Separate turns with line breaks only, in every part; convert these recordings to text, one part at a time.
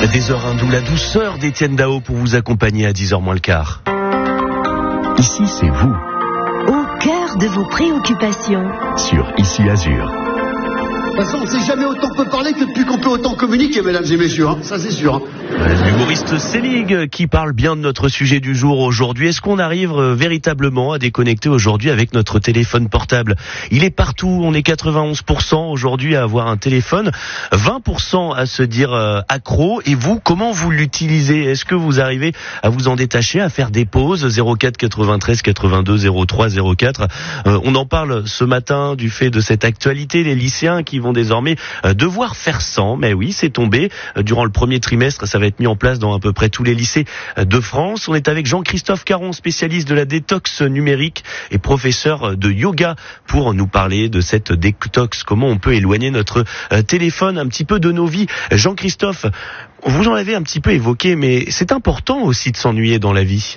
Des heures d'où la douceur d'Étienne Dao pour vous accompagner à 10h moins le quart.
Ici, c'est vous.
Au cœur de vos préoccupations.
Sur Ici Azur.
De toute façon, on ne sait jamais autant peut parler que depuis qu'on peut autant communiquer, mesdames et messieurs. Ça, c'est sûr.
L'humoriste Selig qui parle bien de notre sujet du jour aujourd'hui. Est-ce qu'on arrive véritablement à déconnecter aujourd'hui avec notre téléphone portable ? Il est partout. On est 91% aujourd'hui à avoir un téléphone, 20% à se dire accro. Et vous, comment vous l'utilisez ? Est-ce que vous arrivez à vous en détacher, à faire des pauses ? 04 93 82 03 04. On en parle ce matin du fait de cette actualité, les lycéens qui vont désormais devoir faire sans. Mais oui, c'est tombé. Durant le premier trimestre, ça va être mis en place dans à peu près tous les lycées de France. On est avec Jean-Christophe Caron, spécialiste de la détox numérique et professeur de yoga pour nous parler de cette détox, comment on peut éloigner notre téléphone un petit peu de nos vies. Jean-Christophe, vous en avez un petit peu évoqué, mais c'est important aussi de s'ennuyer dans la vie.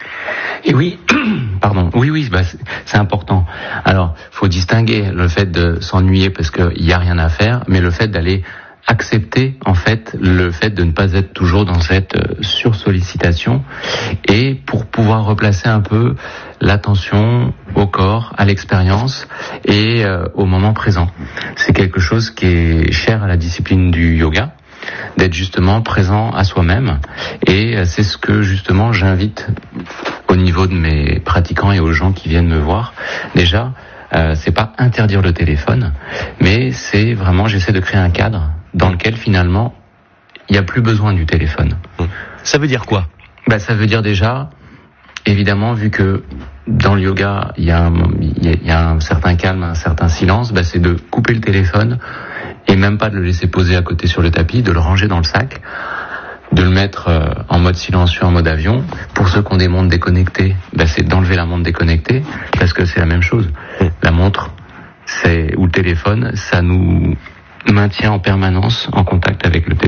Et oui, oui, c'est important. Alors, faut distinguer le fait de s'ennuyer parce qu'il y a rien à faire, mais le fait d'aller accepter en fait le fait de ne pas être toujours dans cette sursollicitation et pour pouvoir replacer un peu l'attention au corps, à l'expérience et au moment présent. C'est quelque chose qui est cher à la discipline du yoga, d'être justement présent à soi-même, et c'est ce que justement j'invite au niveau de mes pratiquants et aux gens qui viennent me voir. Déjà, c'est pas interdire le téléphone, mais c'est vraiment, j'essaie de créer un cadre dans lequel finalement il n'y a plus besoin du téléphone.
Ça veut dire quoi ?
Ça veut dire déjà, évidemment, vu que dans le yoga il y a un certain calme, un certain silence, c'est de couper le téléphone et même pas de le laisser poser à côté sur le tapis, de le ranger dans le sac, de le mettre en mode silencieux, en mode avion. Pour ceux qui ont des montres déconnectées, c'est d'enlever la montre déconnectée, parce que c'est la même chose. La montre, ou le téléphone, ça nous maintient en permanence en contact avec le téléphone.